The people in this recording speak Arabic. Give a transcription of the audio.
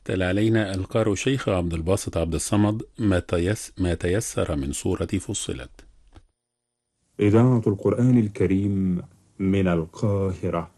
تلا علينا القارئ شيخ عبد الباسط عبد الصمد ما تيسر من سورة فصلت. إذاعة القرآن الكريم من القاهرة.